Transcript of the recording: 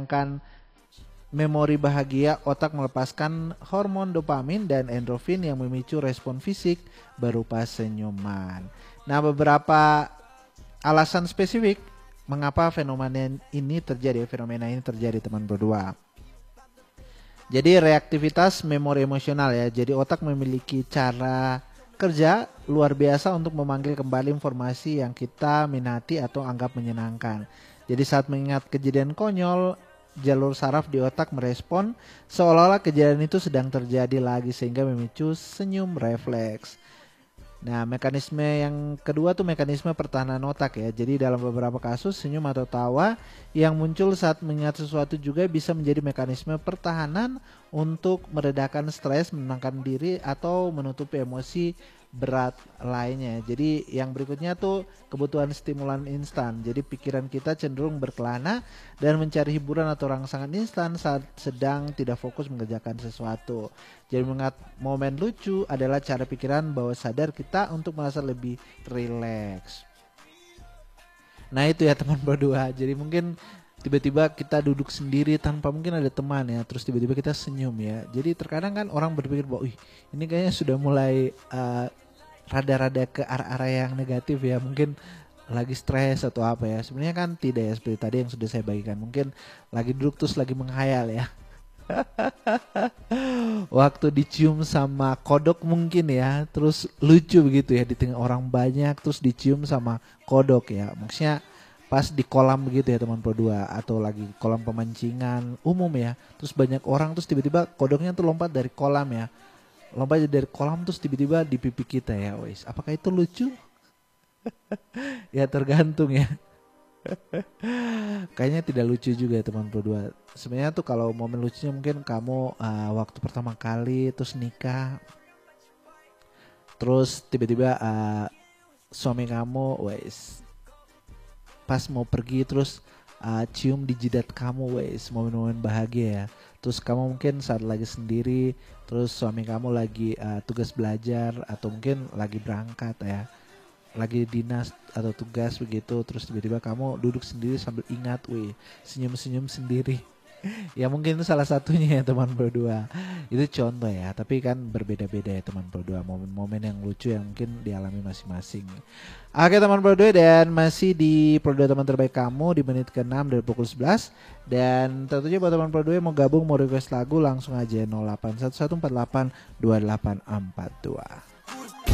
Sedangkan memori bahagia, otak melepaskan hormon dopamin dan endorfin yang memicu respon fisik berupa senyuman. Nah, beberapa alasan spesifik mengapa fenomena ini terjadi teman berdua. Jadi reaktivitas memori emosional ya. Jadi otak memiliki cara kerja luar biasa untuk memanggil kembali informasi yang kita minati atau anggap menyenangkan. Jadi saat mengingat kejadian konyol, jalur saraf di otak merespon seolah-olah kejadian itu sedang terjadi lagi sehingga memicu senyum refleks. Nah, mekanisme yang kedua tuh mekanisme pertahanan otak ya. Jadi dalam beberapa kasus senyum atau tawa yang muncul saat mengingat sesuatu juga bisa menjadi mekanisme pertahanan untuk meredakan stres, menenangkan diri atau menutupi emosi berat lainnya. Jadi yang berikutnya tuh kebutuhan stimulan instan. Jadi pikiran kita cenderung berkelana dan mencari hiburan atau rangsangan instan saat sedang tidak fokus mengerjakan sesuatu. Jadi mengingat momen lucu adalah cara pikiran bawah sadar kita untuk merasa lebih rileks. Nah itu ya teman berdua. Jadi mungkin tiba-tiba kita duduk sendiri tanpa mungkin ada teman ya, terus tiba-tiba kita senyum ya. Jadi terkadang kan orang berpikir bahwa ini kayaknya sudah mulai rada-rada ke arah-arah yang negatif ya, mungkin lagi stres atau apa ya. Sebenarnya kan tidak ya, seperti tadi yang sudah saya bagikan, mungkin lagi duduk terus lagi menghayal ya. Waktu dicium sama kodok mungkin ya, terus lucu begitu ya di tengah orang banyak terus dicium sama kodok ya. Maksudnya pas di kolam begitu ya teman berdua, atau lagi kolam pemancingan umum ya, terus banyak orang terus tiba-tiba kodoknya tuh lompat dari kolam ya. Lompat dari kolam terus tiba-tiba di pipi kita ya, wes. Apakah itu lucu? Ya tergantung ya. Kayaknya tidak lucu juga ya teman berdua. Sebenarnya tuh kalau momen lucunya mungkin kamu waktu pertama kali terus nikah, terus tiba-tiba suami kamu, wes, pas mau pergi terus cium di jidat kamu, wes, momen-momen bahagia ya. Terus kamu mungkin saat lagi sendiri, terus suami kamu lagi tugas belajar atau mungkin lagi berangkat ya, lagi dinas atau tugas begitu, terus tiba-tiba kamu duduk sendiri sambil ingat, senyum-senyum sendiri. Ya mungkin itu salah satunya ya teman berdua. Itu contoh ya, tapi kan berbeda-beda ya teman berdua, momen-momen yang lucu yang mungkin dialami masing-masing. Oke teman berdua, dan masih di berdua teman terbaik kamu di menit ke-6 dari pukul 11. Dan tentunya buat teman berdua yang mau gabung, mau request lagu, langsung aja 0811482842.